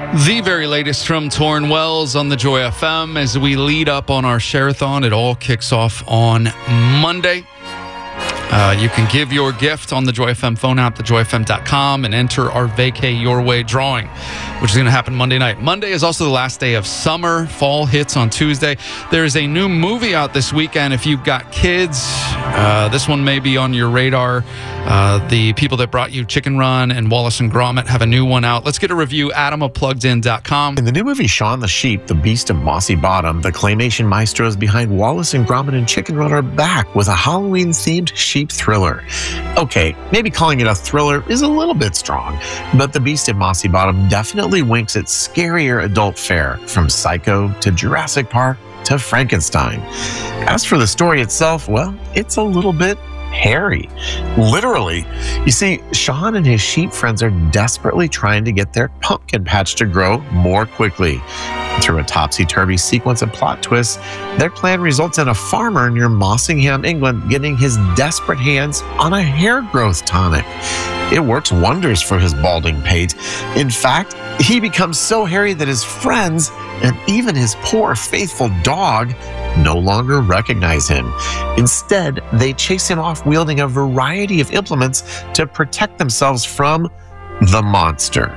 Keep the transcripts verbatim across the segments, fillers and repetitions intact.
The very latest from Torrin Wells on the Joy F M as we lead up on our Share-a-thon. It all kicks off on Monday. Uh, you can give your gift on the Joy F M phone app, the joy f m dot com, and enter our Vacay Your Way drawing, which is going to happen Monday night. Monday is also the last day of summer. Fall hits on Tuesday. There is a new movie out this weekend. If you've got kids, uh, this one may be on your radar. Uh, the people that brought you Chicken Run and Wallace and Gromit have a new one out. Let's get a review. Adam of plugged in dot com. In the new movie Shaun the Sheep, the Beast of Mossy Bottom, the claymation maestros behind Wallace and Gromit and Chicken Run are back with a Halloween-themed sheep thriller. Okay, maybe calling it a thriller is a little bit strong, but the Beast of Mossy Bottom definitely winks at scarier adult fare, from Psycho to Jurassic Park to Frankenstein. As for the story itself, well, it's a little bit hairy. Literally. You see, Shaun and his sheep friends are desperately trying to get their pumpkin patch to grow more quickly. Through a topsy-turvy sequence of plot twists, their plan results in a farmer near Mossingham, England, getting his desperate hands on a hair growth tonic. It works wonders for his balding pate. In fact, he becomes so hairy that his friends, and even his poor, faithful dog, no longer recognize him. Instead, they chase him off wielding a variety of implements to protect themselves from the monster.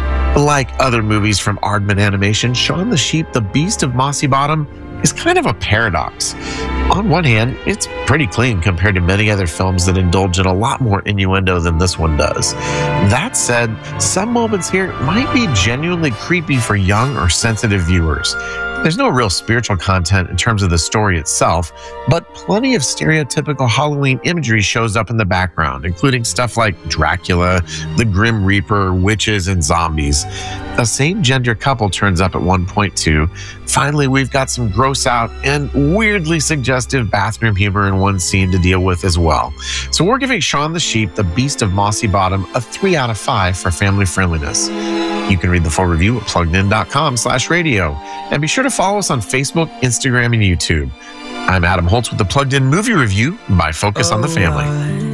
Like other movies from Aardman Animation, Shaun the Sheep, the Beast of Mossy Bottom is kind of a paradox. On one hand, it's pretty clean compared to many other films that indulge in a lot more innuendo than this one does. That said, some moments here might be genuinely creepy for young or sensitive viewers. There's no real spiritual content in terms of the story itself, but plenty of stereotypical Halloween imagery shows up in the background, including stuff like Dracula, the Grim Reaper, witches, and zombies. A same-gender couple turns up at one point too. Finally, we've got some gross-out and weirdly suggestive bathroom humor in one scene to deal with as well. So we're giving Shaun the Sheep, the Beast of Mossy Bottom, a three out of five for family friendliness. You can read the full review at plugged in dot com slash radio. And be sure to follow us on Facebook, Instagram, and YouTube. I'm Adam Holtz with the Plugged In Movie Review by Focus on the Family.